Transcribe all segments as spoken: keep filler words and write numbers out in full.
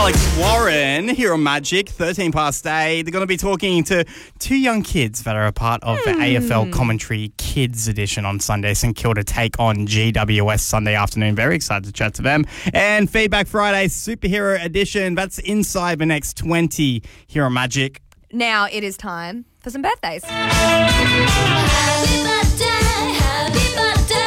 Alex Warren here on Magic, thirteen past eight. They're going to be talking to two young kids that are a part of the A F L Commentary Kids Edition on Sunday. St Kilda take on G W S Sunday afternoon. Very excited to chat to them. And Feedback Friday Superhero Edition. That's inside the next twenty here on Magic. Now it is time for some birthdays. Happy birthday, happy birthday.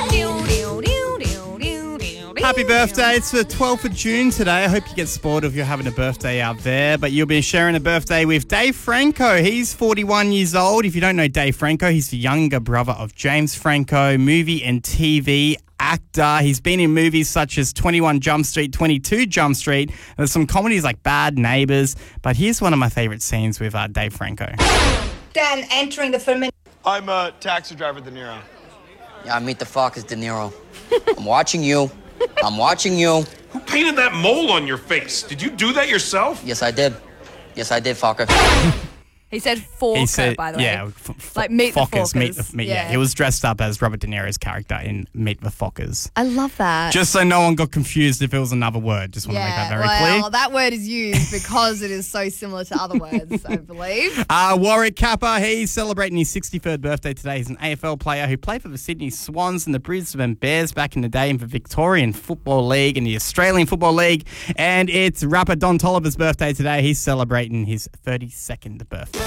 Happy birthday. It's the twelfth of June today. I hope you get spoiled if you're having a birthday out there, but you'll be sharing a birthday with Dave Franco. He's forty-one years old. If you don't know Dave Franco, he's the younger brother of James Franco, movie and T V actor. He's been in movies such as twenty-one Jump Street, twenty-two Jump Street. There's some comedies like Bad Neighbours, but here's one of my favourite scenes with uh, Dave Franco. Dan entering the film. I'm a taxi driver, De Niro. Yeah, meet the fuck is De Niro. I'm watching you. I'm watching you. Who painted that mole on your face? Did you do that yourself? Yes, I did. Yes, I did, fucker. He said Forker, He said, by the way. yeah, f- f- Like Meet the Fockers, Meet Fockers. the, meet, yeah. Yeah. He was dressed up as Robert De Niro's character in Meet the Fockers. I love that. Just so no one got confused if it was another word. Just want to make that very well, clear. that word is used because it is so similar to other words, I believe. Uh, Warwick Kappa, he's celebrating his sixty-third birthday today. He's an A F L player who played for the Sydney Swans and the Brisbane Bears back in the day in the Victorian Football League and the Australian Football League. And it's rapper Don Toliver's birthday today. He's celebrating his thirty-second birthday.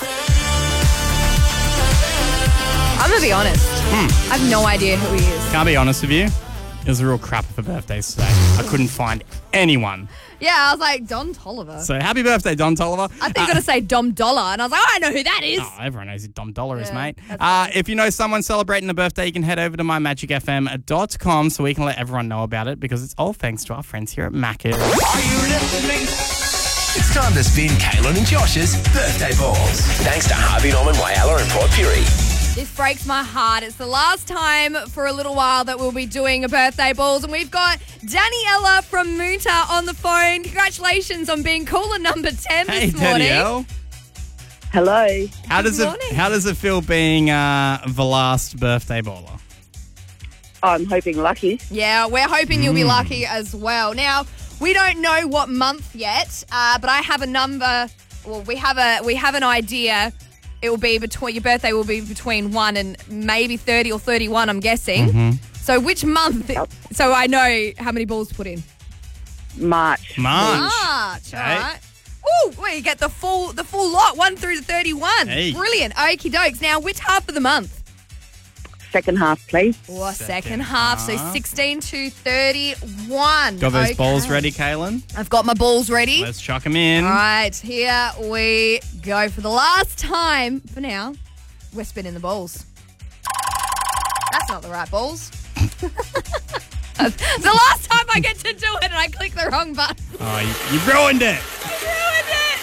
I'm going to be honest. Hmm. I have no idea who he is. Can't be honest with you, it was a real crap for birthdays today. I couldn't find anyone. Yeah, I was like, Don Toliver. So happy birthday, Don Toliver. I think you're going to say Dom Dollar, and I was like, oh, I know who that is. Oh, everyone knows who Dom Dollar is, Yeah, mate. that's Uh, if you know someone celebrating a birthday, you can head over to my magic f m dot com so we can let everyone know about it because it's all thanks to our friends here at Macca's. Are you listening? It's time to spin Kaylin and Josh's birthday balls. Thanks to Harvey Norman, Whyalla and Port Pirie. This breaks my heart. It's the last time for a little while that we'll be doing a birthday balls, and we've got Daniela from Moota on the phone. Congratulations on being caller number ten Hey, this morning. Danielle. Hello. How does Good it morning. How does it feel being uh, the last birthday baller? I'm hoping lucky. Yeah, we're hoping you'll Hmm. be lucky as well. Now, we don't know what month yet, uh, but I have a number. Well, we have a we have an idea. It will be between your birthday will be between one and maybe thirty or thirty-one. I'm guessing. Mm-hmm. So, which month? So I know how many balls to put in. March. March. March. All Okay. right. Ooh, well, you get the full the full lot, one through to thirty-one. Hey. Brilliant. Okie dokes. Now, which half of the month? Second half, please. Or second, Second half, so half. sixteen to thirty-one. Got those Okay. balls ready, Kaylin? I've got my balls ready. Let's chuck them in. All right, here we go for the last time. For now, we're spinning the balls. That's not the right balls. That's the last time I get to do it and I click the wrong button. Oh, you, you ruined it. Ruined it.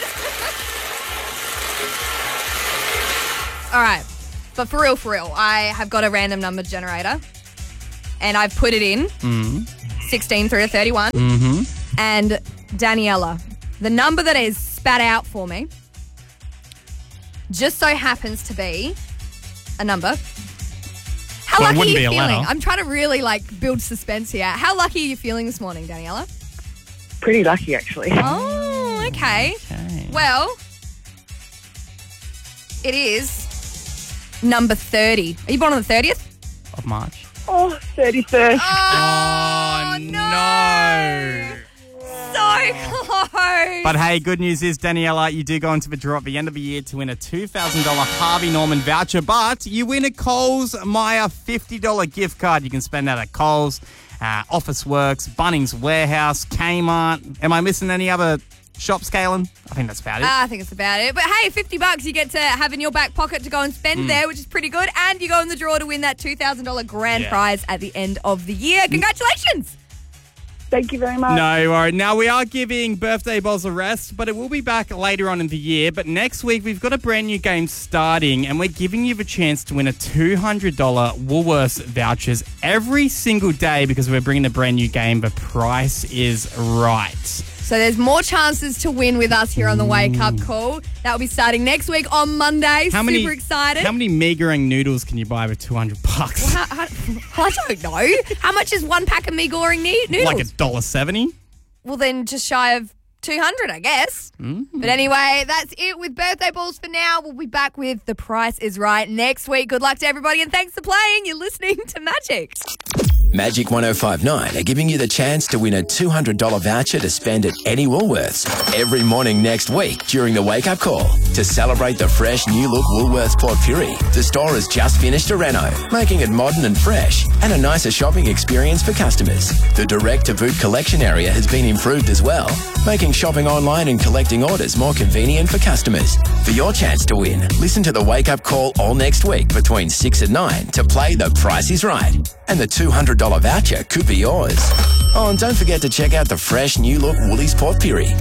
All right, but for real, for real, I have got a random number generator and I've put it in sixteen through to thirty-one. Mm-hmm. And Daniela, the number that is spat out for me just so happens to be a number. How Well, it lucky are wouldn't you be a feeling? letter. I'm trying to really like build suspense here. How lucky are you feeling this morning, Daniela? Pretty lucky, actually. Oh, okay. Okay. Well, it is number thirty. Are you born on the thirtieth? Of March. Oh, thirty-first. Oh, no. So close. But hey, good news is, Daniela, you do go into the draw at the end of the year to win a two thousand dollars Harvey Norman voucher, but you win a Coles Myer fifty dollars gift card. You can spend that at Coles, uh, Officeworks, Bunnings Warehouse, Kmart. Am I missing any other shops, Kaylin? I think that's about it. I think it's about it. But hey, fifty bucks you get to have in your back pocket to go and spend there, which is pretty good. And you go in the draw to win that two thousand dollars grand Yeah. prize at the end of the year. Congratulations. Thank you very much. No worries. Now, we are giving birthday balls a rest, but it will be back later on in the year. But next week, we've got a brand new game starting, and we're giving you the chance to win a two hundred dollars Woolworths vouchers every single day because we're bringing a brand new game. The Price is Right. So there's more chances to win with us here on the Wake Up Call. That will be starting next week on Monday. How Super many, excited. How many Meagering noodles can you buy with two hundred bucks? How, how, I don't know. How much is one pack of me goring ne- noodles? Like a dollar seventy? Well, then just shy of two hundred, I guess. Mm. But anyway, that's it with birthday balls for now. We'll be back with The Price is Right next week. Good luck to everybody and thanks for playing. You're listening to Magic. Magic one oh five point nine are giving you the chance to win a two hundred dollars voucher to spend at any Woolworths every morning next week during the Wake Up Call. To celebrate the fresh new look Woolworths Port Pirie, the store has just finished a reno, making it modern and fresh and a nicer shopping experience for customers. The direct-to-boot collection area has been improved as well, making shopping online and collecting orders more convenient for customers. For your chance to win, listen to the Wake Up Call all next week between six and nine to play The Price is Right. And the two hundred dollars voucher could be yours. Oh, and don't forget to check out the fresh new look Woolies Port Pirie.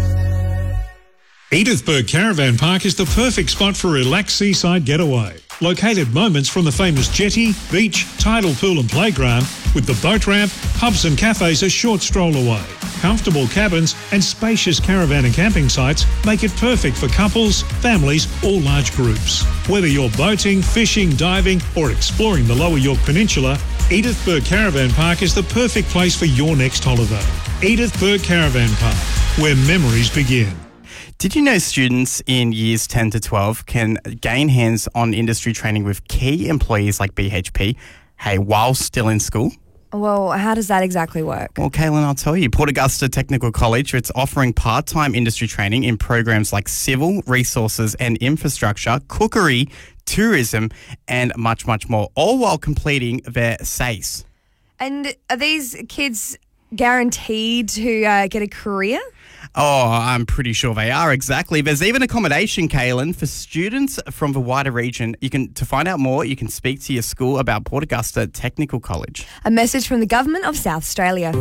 Edithburgh Caravan Park is the perfect spot for a relaxed seaside getaway. Located moments from the famous jetty, beach, tidal pool and playground, with the boat ramp, pubs and cafes a short stroll away. Comfortable cabins and spacious caravan and camping sites make it perfect for couples, families or large groups. Whether you're boating, fishing, diving or exploring the Lower York Peninsula, Edithburgh Caravan Park is the perfect place for your next holiday. Edithburgh Caravan Park, where memories begin. Did you know students in years ten to twelve can gain hands-on industry training with key employees like B H P, hey, while still in school? Well, how does that exactly work? Well, Kaylin, I'll tell you. Port Augusta Technical College, it's offering part-time industry training in programs like civil, resources and infrastructure, cookery, tourism and much, much more, all while completing their S A C E. And are these kids guaranteed to uh, get a career? Oh, I'm pretty sure they are, exactly. There's even accommodation, Kaylin, for students from the wider region. You can To find out more, you can speak to your school about Port Augusta Technical College. A message from the Government of South Australia.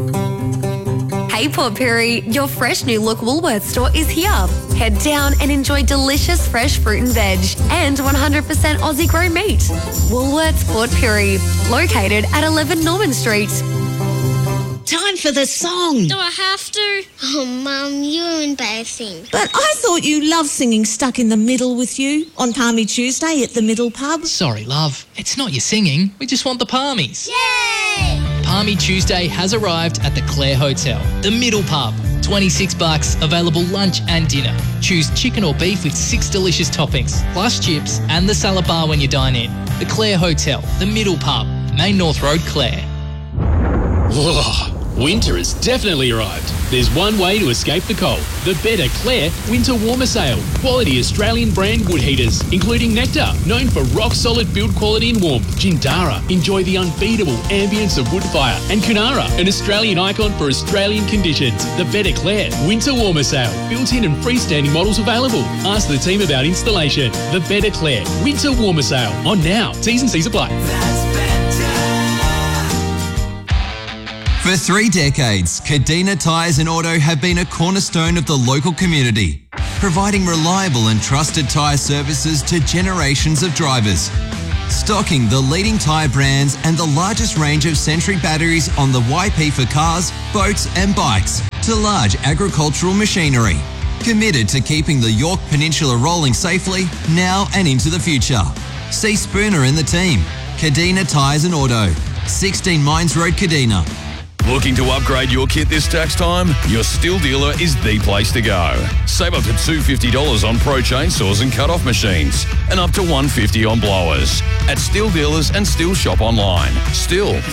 Hey Port Pirie, your fresh new look Woolworths store is here. Head down and enjoy delicious fresh fruit and veg and one hundred percent Aussie grown meat. Woolworths Port Pirie, located at eleven Norman Street. Time for the song. Do I have to? Oh, Mum, you're embarrassing. But I thought you loved singing Stuck in the Middle with you on Palmy Tuesday at the Middle Pub. Sorry, love. It's not your singing. We just want the palmies. Yay! Palmy Tuesday has arrived at the Clare Hotel, the Middle Pub. twenty-six bucks, available lunch and dinner. Choose chicken or beef with six delicious toppings, plus chips and the salad bar when you dine in. The Clare Hotel, the Middle Pub, Main North Road, Clare. Whoa. Winter has definitely arrived. There's one way to escape the cold. The Better Clare Winter Warmer Sale. Quality Australian brand wood heaters, including Nectar, known for rock-solid build quality and warmth. Jindara, enjoy the unbeatable ambience of wood fire. And Kunara, an Australian icon for Australian conditions. The Better Clare Winter Warmer Sale. Built-in and freestanding models available. Ask the team about installation. The Better Clare Winter Warmer Sale. On now. T's and C's apply. For three decades, Kadena Tyres and Auto have been a cornerstone of the local community, providing reliable and trusted tyre services to generations of drivers. Stocking the leading tyre brands and the largest range of Century batteries on the Y P for cars, boats and bikes, to large agricultural machinery. Committed to keeping the York Peninsula rolling safely, now and into the future. See Spooner and the team. Kadena Tyres and Auto, sixteen Mines Road, Kadena. Looking to upgrade your kit this tax time? Your Stihl dealer is the place to go. Save up to two hundred fifty dollars on pro chainsaws and cut-off machines and up to one hundred fifty dollars on blowers. At Stihl dealers and Stihl shop online. Stihl.